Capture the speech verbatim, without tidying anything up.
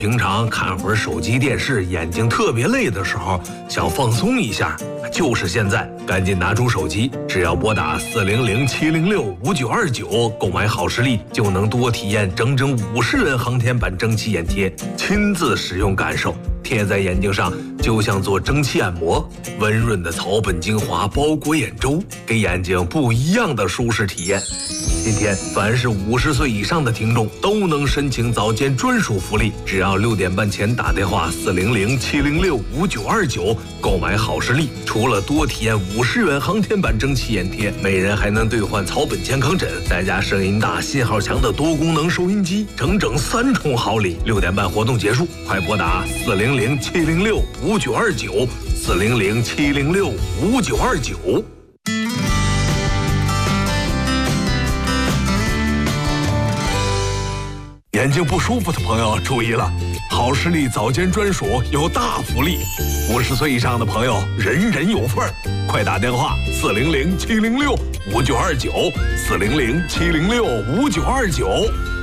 平常看会儿手机电视，眼睛特别累的时候，想放松一下，就是现在，赶紧拿出手机，只要拨打四零零七零六五九二九，购买好视力，就能多体验整整五十元航天版蒸汽眼贴，亲自使用感受，贴在眼睛上就像做蒸汽按摩，温润的草本精华包裹眼周，给眼睛不一样的舒适体验。今天，凡是五十岁以上的听众都能申请早间专属福利，只要六点半前打电话四零零七零六五九二九购买好视力，除了多体验五十元航天版蒸汽眼贴，每人还能兑换草本健康枕，再加声音大、信号强的多功能收音机，整整三重好礼。六点半活动结束，快拨打四零零七零六五九二九四零零七零六五九二九。眼睛不舒服的朋友注意了，好视力早间专属有大福利，五十岁以上的朋友人人有份儿，快打电话四零零七零六五九二九四零零七零六五九二九。